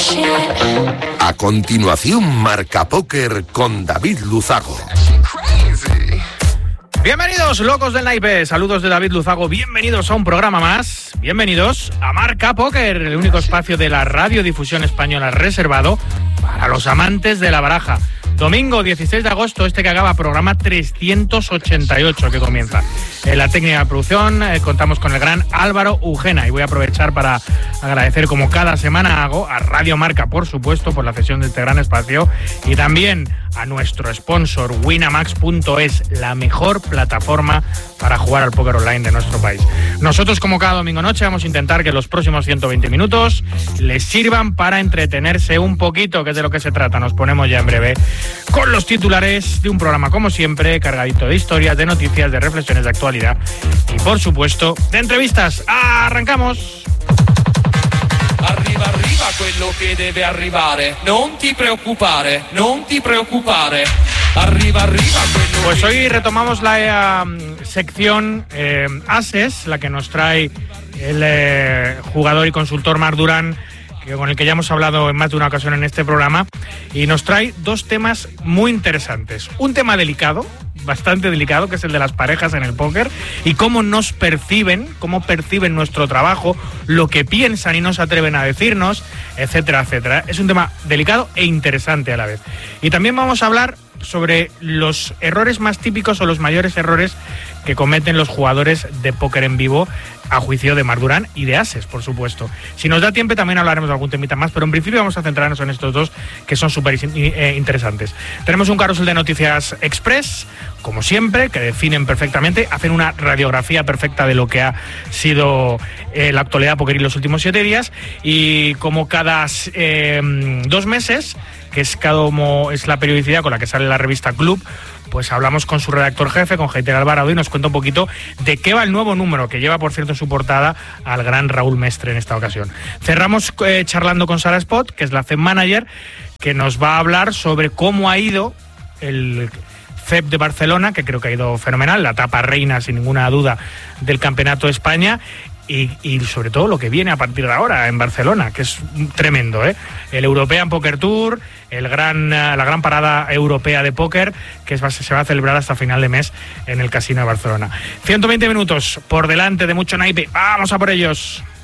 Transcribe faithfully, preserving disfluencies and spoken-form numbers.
A continuación, Marca Póker con David Luzago. Bienvenidos, locos del naipe. Saludos de David Luzago. Bienvenidos a un programa más. Bienvenidos a Marca Póker, el único espacio de la radiodifusión española reservado para los amantes de la baraja. Domingo dieciséis de agosto, este que acaba, programa trescientos ochenta y ocho que comienza. En la técnica de producción eh, contamos con el gran Álvaro Ugena y voy a aprovechar para agradecer, como cada semana hago, a Radio Marca, por supuesto, por la cesión de este gran espacio, y también a nuestro sponsor Winamax punto es, la mejor plataforma para jugar al póker online de nuestro país. Nosotros, como cada domingo noche, vamos a intentar que los próximos ciento veinte minutos les sirvan para entretenerse un poquito, que es de lo que se trata. Nos ponemos ya en breve con los titulares de un programa, como siempre, cargadito de historias, de noticias, de reflexiones de actualidad y, por supuesto, de entrevistas. ¡Arrancamos! Arriva, arriva quello che deve arrivare. Non ti preoccupare, non ti preoccupare. Arriba, arriba quello. Pues hoy retomamos la eh, sección eh, Ases, la que nos trae el eh, jugador y consultor Marc Durán, que, con el que ya hemos hablado en más de una ocasión en este programa, y nos trae dos temas muy interesantes. Un tema delicado, bastante delicado, que es el de las parejas en el póker y cómo nos perciben, cómo perciben nuestro trabajo, lo que piensan y no se atreven a decirnos, etcétera, etcétera. Es un tema delicado e interesante a la vez. Y también vamos a hablar sobre los errores más típicos o los mayores errores que cometen los jugadores de póker en vivo, a juicio de Marc Durán y de Ases, por supuesto. Si nos da tiempo también hablaremos de algún temita más, pero en principio vamos a centrarnos en estos dos que son súper eh, interesantes. Tenemos un carrusel de noticias express, como siempre, que definen perfectamente, hacen una radiografía perfecta de lo que ha sido eh, la actualidad pokeril los últimos siete días, y como cada eh, dos meses, que es, cada, como es la periodicidad con la que sale la revista Club, pues hablamos con su redactor jefe, con Javier Alvarado, y nos cuenta un poquito de qué va el nuevo número, que lleva, por cierto, en su portada al gran Raúl Mestre en esta ocasión. Cerramos eh, charlando con Sara Spot, que es la C E P Manager, que nos va a hablar sobre cómo ha ido el C E P de Barcelona, que creo que ha ido fenomenal, la etapa reina, sin ninguna duda, del Campeonato de España. Y, y sobre todo lo que viene a partir de ahora en Barcelona, que es tremendo, ¿eh? El European Poker Tour, el gran, la gran parada europea de póker, que es, se va a celebrar hasta final de mes en el Casino de Barcelona. ciento veinte minutos por delante de mucho naipe. ¡Vamos a por ellos!